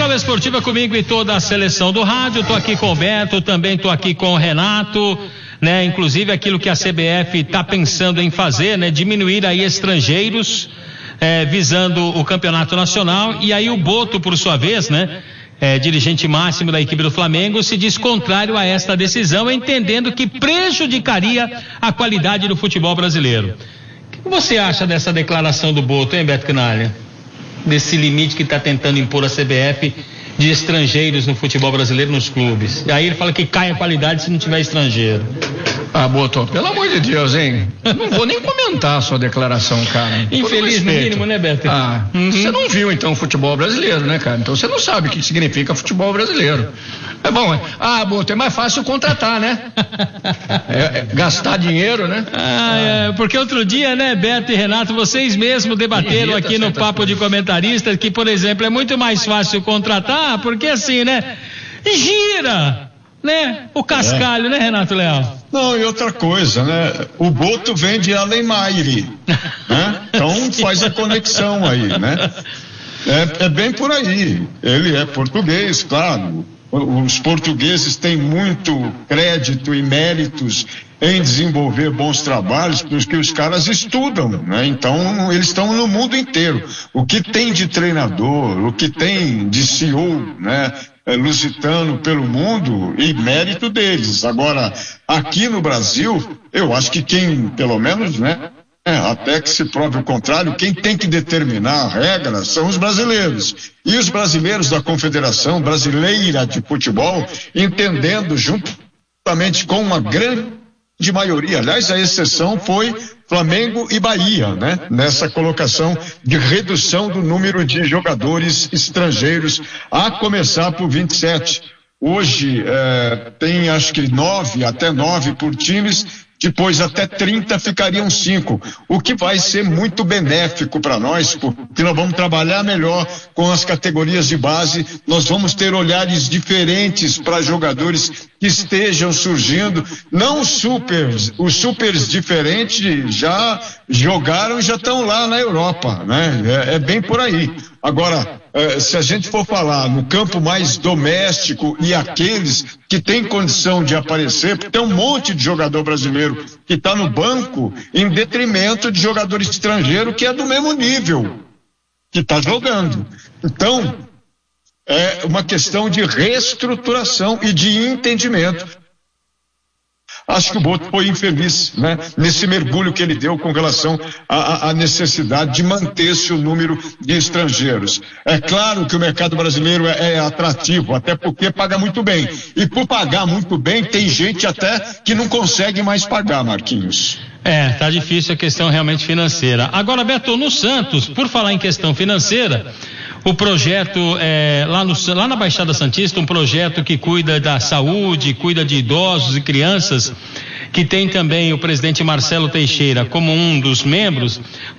Jornal Esportivo é comigo e toda a seleção do rádio. Tô aqui com o Beto, também tô aqui com o Renato, né? Inclusive aquilo que a CBF tá pensando em fazer, né? Diminuir aí estrangeiros, visando o campeonato nacional. E aí o Boto, por sua vez, né? Dirigente máximo da equipe do Flamengo, se diz contrário a esta decisão, entendendo que prejudicaria a qualidade do futebol brasileiro. O que você acha dessa declaração do Boto, hein, Beto Canalha? Desse limite que está tentando impor a CBF de estrangeiros no futebol brasileiro nos clubes. E aí ele fala que cai a qualidade se não tiver estrangeiro. Boto, pelo amor de Deus, hein? Não vou nem comentar a sua declaração, cara. Infeliz no mínimo, né, Beto? Você não viu, então, o futebol brasileiro, né, cara? Então você não sabe o que significa futebol brasileiro. Boto, é mais fácil contratar, né? Gastar dinheiro, né? Porque outro dia, né, Beto e Renato, vocês mesmos debateram aqui no Papo de Comentaristas que, por exemplo, é muito mais fácil contratar, porque assim, né? Gira, né? O cascalho, né, Renato Leal? Não, e outra coisa, né? O Boto vem de Alemaire, né? Então faz a conexão aí, né? É bem por aí. Ele é português, claro. Os portugueses têm muito crédito e méritos em desenvolver bons trabalhos, porque os caras estudam, né? Então eles estão no mundo inteiro. O que tem de treinador, o que tem de CEO, né? Lusitano pelo mundo, e mérito deles. Agora, aqui no Brasil, eu acho que quem, pelo menos, né? Até que se prove o contrário, quem tem que determinar a regra são os brasileiros. E os brasileiros da Confederação Brasileira de Futebol, entendendo juntamente com uma grande maioria, aliás, a exceção foi Flamengo e Bahia, né? Nessa colocação de redução do número de jogadores estrangeiros, a começar por 27. Hoje tem acho que 9 por times. Depois até 30 ficariam 5, o que vai ser muito benéfico para nós, porque nós vamos trabalhar melhor com as categorias de base, nós vamos ter olhares diferentes para jogadores que estejam surgindo, não os supers diferentes já jogaram e já estão lá na Europa, né? É bem por aí. Agora, se a gente for falar no campo mais doméstico e aqueles que têm condição de aparecer, porque tem um monte de jogador brasileiro que está no banco em detrimento de jogador estrangeiro que é do mesmo nível, que está jogando. Então, é uma questão de reestruturação e de entendimento. Acho que o Boto foi infeliz, né? Nesse mergulho que ele deu com relação à necessidade de manter-se o número de estrangeiros. É claro que o mercado brasileiro é atrativo, até porque paga muito bem. E por pagar muito bem, tem gente até que não consegue mais pagar, Marquinhos. Tá difícil a questão realmente financeira. Agora, Beto, no Santos, por falar em questão financeira, o projeto lá na Baixada Santista, um projeto que cuida da saúde, cuida de idosos e crianças, que tem também o presidente Marcelo Teixeira como um dos membros.